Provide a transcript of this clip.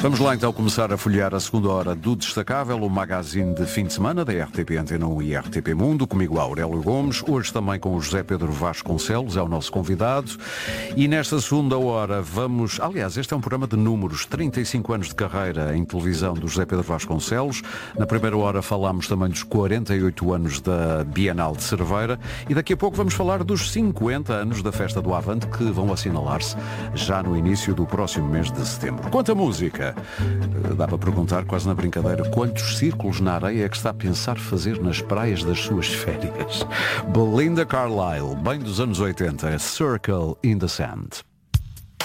Vamos lá então começar a folhear a segunda hora do Destacável, o magazine de fim de semana da RTP Antena 1 e RTP Mundo, comigo Aurélio Gomes, hoje também com o José Pedro Vasconcelos, é o nosso convidado, e nesta segunda hora vamos, aliás, este é um programa de números, 35 anos de carreira em televisão do José Pedro Vasconcelos. Na primeira hora falámos também dos 48 anos da Bienal de Cerveira e daqui a pouco vamos falar dos 50 anos da Festa do Avante, que vão assinalar-se já no início do próximo mês de setembro. Quanto à música, dá para perguntar quase na brincadeira quantos círculos na areia é que está a pensar fazer nas praias das suas férias. Belinda Carlisle, bem dos anos 80, Circle in the Sand.